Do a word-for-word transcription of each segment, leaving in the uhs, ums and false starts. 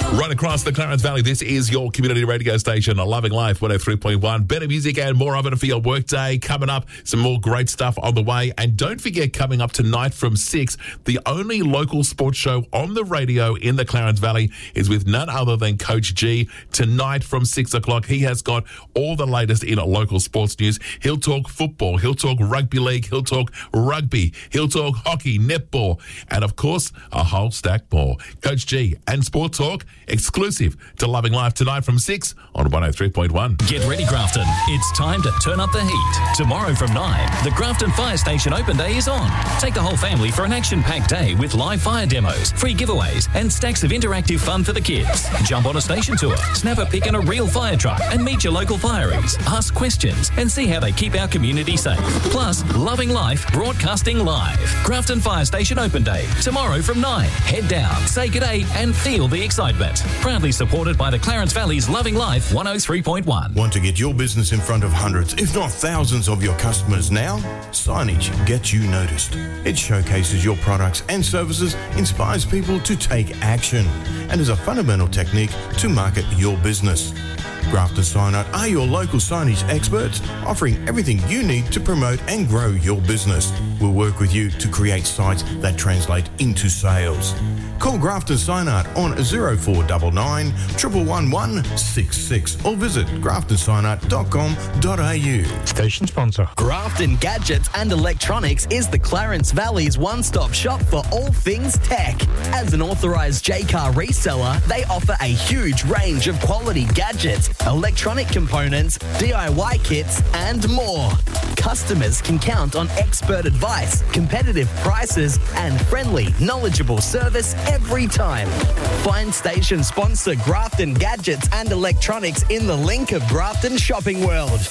Right across the Clarence Valley, this is your community radio station, Loving Life one oh three point one. Better music and more of it for your workday. Coming up, some more great stuff on the way. And don't forget, coming up tonight from six, the only local sports show on the radio in the Clarence Valley is with none other than Coach G. Tonight from six o'clock, he has got all the latest in local sports news. He'll talk football, he'll talk rugby league, he'll talk rugby, he'll talk hockey, netball, and of course, a whole stack more. Coach G and Sport Talk, exclusive to Loving Life tonight from six on one oh three point one. Get ready, Grafton. It's time to turn up the heat. Tomorrow from nine, the Grafton Fire Station Open Day is on. Take the whole family for an action-packed day with live fire demos, free giveaways, and stacks of interactive fun for the kids. Jump on a station tour, snap a pic in a real fire truck, and meet your local fireys. Ask questions and see how they keep our community safe. Plus, Loving Life broadcasting live. Grafton Fire Station Open Day, tomorrow from nine. Head down, say g'day, and feel the excitement. Proudly supported by the Clarence Valley's Loving Life one oh three point one. Want to get your business in front of hundreds, if not thousands of your customers now? Signage gets you noticed. It showcases your products and services, inspires people to take action, and is a fundamental technique to market your business. Grafton Sign Art are your local signage experts, offering everything you need to promote and grow your business. We'll work with you to create sites that translate into sales. Call Grafton Sign Art on zero four nine nine, one one one one six six or visit grafton sign art dot com dot a u. Station sponsor. Grafton Gadgets and Electronics is the Clarence Valley's one-stop shop for all things tech. As an authorised J-Car reseller, they offer a huge range of quality gadgets, electronic components, D I Y kits, and more. Customers can count on expert advice, competitive prices, and friendly, knowledgeable service every time. Find station sponsor Grafton Gadgets and Electronics in the link of Grafton Shopping World.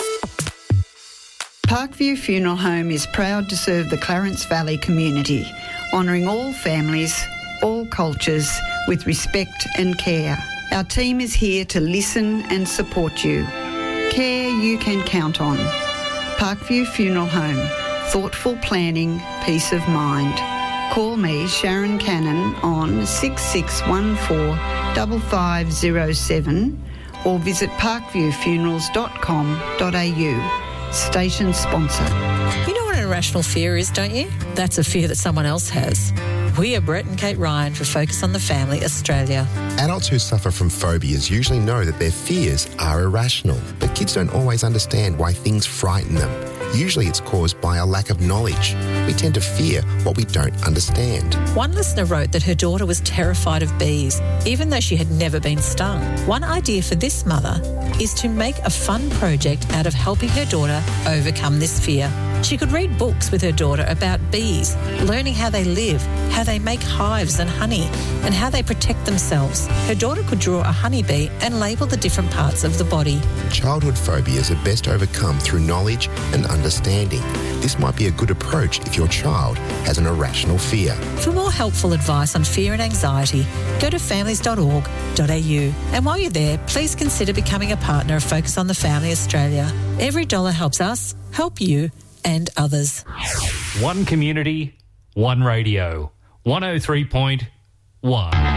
Parkview Funeral Home is proud to serve the Clarence Valley community, honouring all families, all cultures, with respect and care. Our team is here to listen and support you. Care you can count on. Parkview Funeral Home. Thoughtful planning, peace of mind. Call me, Sharon Cannon, on six six one four, five five zero seven or visit parkview funerals dot com dot a u. Station sponsor. You know what an irrational fear is, don't you? That's a fear that someone else has. We are Brett and Kate Ryan for Focus on the Family Australia. Adults who suffer from phobias usually know that their fears are irrational, but kids don't always understand why things frighten them. Usually it's caused by a lack of knowledge. We tend to fear what we don't understand. One listener wrote that her daughter was terrified of bees, even though she had never been stung. One idea for this mother is to make a fun project out of helping her daughter overcome this fear. She could read books with her daughter about bees, learning how they live, how they make hives and honey, and how they protect themselves. Her daughter could draw a honeybee and label the different parts of the body. Childhood phobias are best overcome through knowledge and understanding. This might be a good approach if your child has an irrational fear. For more helpful advice on fear and anxiety, go to families dot org dot a u. And while you're there, please consider becoming a partner of Focus on the Family Australia. Every dollar helps us, help you, and others. One community, one radio. one oh three point one.